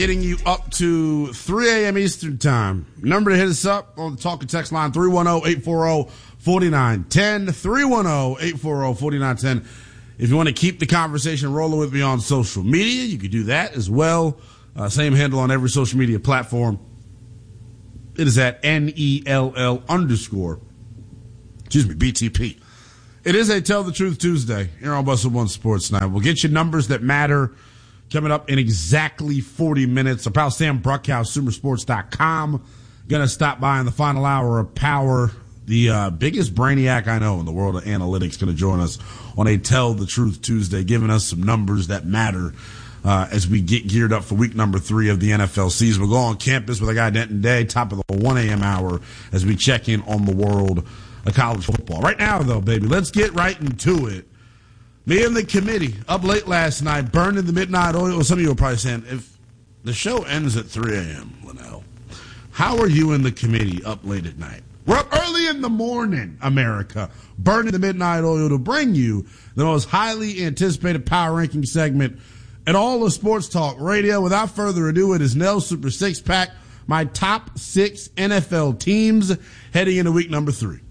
Getting you up to 3 a.m. Eastern Time. Number to hit us up on the talk and text line, 310-840-4910, 310-840-4910. If you want to keep the conversation rolling with me on social media, you can do that as well. Same handle on every social media platform. It is at NELL_BTP. It is a Tell the Truth Tuesday here on Bustle One Sports Night. We'll get you numbers that matter coming up in exactly 40 minutes. Our pal Sam Bruckhouse, Sumersports.com, going to stop by in the final hour of Power. The biggest brainiac I know in the world of analytics going to join us on a Tell the Truth Tuesday, giving us some numbers that matter as we get geared up for week number 3 of the NFL season. We'll go on campus with our guy Denton Day, top of the 1 a.m. hour, as we check in on the world of college football. Right now, though, baby, let's get right into it. Me and the committee up late last night, burning the midnight oil. Well, some of you are probably saying, if the show ends at 3 a.m., Linnell, how are you and the committee up late at night? We're up early in the morning, America, burning the midnight oil to bring you the most highly anticipated power ranking segment in all of sports talk radio. Without further ado, it is Nell's Super Six Pack, my top 6 NFL teams heading into week number 3.